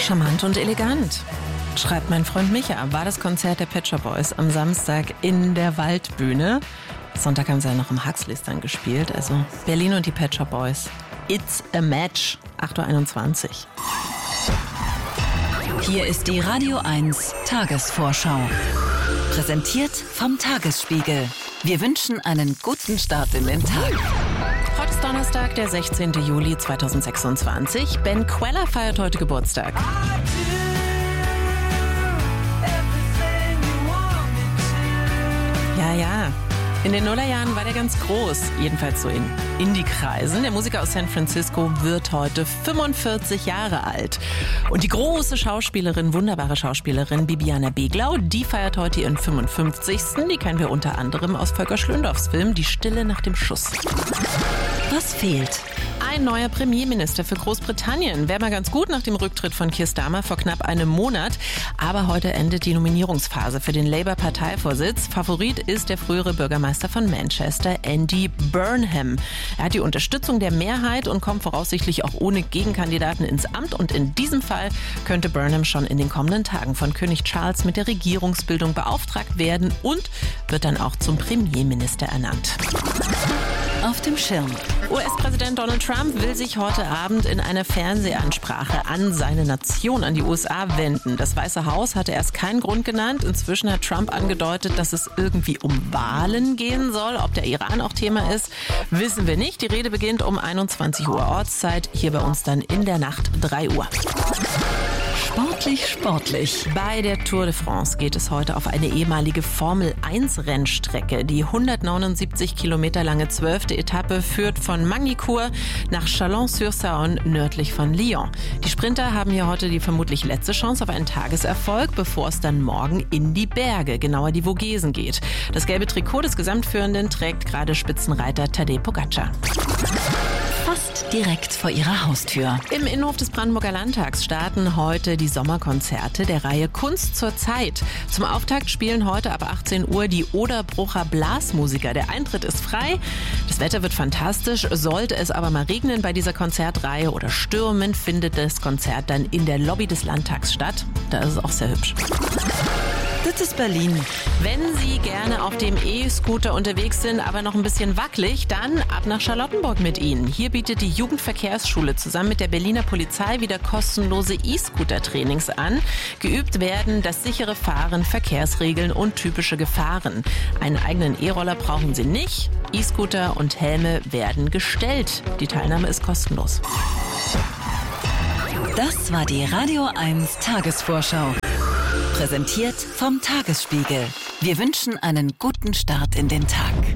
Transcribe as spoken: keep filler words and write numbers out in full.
Charmant und elegant, schreibt mein Freund Micha, war das Konzert der Pet Shop Boys am Samstag in der Waldbühne. Sonntag haben sie ja noch im Huxleys dann gespielt, also Berlin und die Pet Shop Boys. It's a Match, acht Uhr einundzwanzig. Hier ist die Radio eins Tagesvorschau. Präsentiert vom Tagesspiegel. Wir wünschen einen guten Start in den Tag. Heute ist Donnerstag, der sechzehnten Juli zweitausendsechsundzwanzig. Ben Queller feiert heute Geburtstag. Ja, ja. In den Nullerjahren war der ganz groß, jedenfalls so in Indie-Kreisen. Der Musiker aus San Francisco wird heute fünfundvierzig Jahre alt. Und die große Schauspielerin, wunderbare Schauspielerin Bibiana Beglau, die feiert heute ihren fünfundfünfzigsten Die kennen wir unter anderem aus Volker Schlöndorffs Film Die Stille nach dem Schuss. Was fehlt? Ein neuer Premierminister für Großbritannien. Wäre mal ganz gut nach dem Rücktritt von Keir Starmer vor knapp einem Monat. Aber heute endet die Nominierungsphase für den Labour-Parteivorsitz. Favorit ist der frühere Bürgermeister von Manchester, Andy Burnham. Er hat die Unterstützung der Mehrheit und kommt voraussichtlich auch ohne Gegenkandidaten ins Amt. Und in diesem Fall könnte Burnham schon in den kommenden Tagen von König Charles mit der Regierungsbildung beauftragt werden und wird dann auch zum Premierminister ernannt. Auf dem Schirm. U S-Präsident Donald Trump will sich heute Abend in einer Fernsehansprache an seine Nation, an die U S A wenden. Das Weiße Haus hatte erst keinen Grund genannt. Inzwischen hat Trump angedeutet, dass es irgendwie um Wahlen gehen soll. Ob der Iran auch Thema ist, wissen wir nicht. Die Rede beginnt um einundzwanzig Uhr Ortszeit. Hier bei uns dann in der Nacht drei Uhr. Sportlich, sportlich. Bei der Tour de France geht es heute auf eine ehemalige Formel eins Rennstrecke. Die hundertneunundsiebzig Kilometer lange zwölfte Etappe führt von Magny-Cours nach Chalon-sur-Saône nördlich von Lyon. Die Sprinter haben hier heute die vermutlich letzte Chance auf einen Tageserfolg, bevor es dann morgen in die Berge, genauer die Vogesen geht. Das gelbe Trikot des Gesamtführenden trägt gerade Spitzenreiter Tadej Pogačar. Fast direkt vor ihrer Haustür. Im Innenhof des Brandenburger Landtags starten heute die Sommerkonzerte der Reihe Kunst zur Zeit. Zum Auftakt spielen heute ab achtzehn Uhr die Oderbrucher Blasmusiker. Der Eintritt ist frei. Das Wetter wird fantastisch. Sollte es aber mal regnen bei dieser Konzertreihe oder stürmen, findet das Konzert dann in der Lobby des Landtags statt. Da ist es auch sehr hübsch. Das ist Berlin. Wenn Sie gerne auf dem E-Scooter unterwegs sind, aber noch ein bisschen wackelig, dann ab nach Charlottenburg mit Ihnen. Hier bietet die Jugendverkehrsschule zusammen mit der Berliner Polizei wieder kostenlose E-Scooter-Trainings an. Geübt werden das sichere Fahren, Verkehrsregeln und typische Gefahren. Einen eigenen E-Roller brauchen Sie nicht. E-Scooter und Helme werden gestellt. Die Teilnahme ist kostenlos. Das war die Radio eins Tagesvorschau. Präsentiert vom Tagesspiegel. Wir wünschen einen guten Start in den Tag.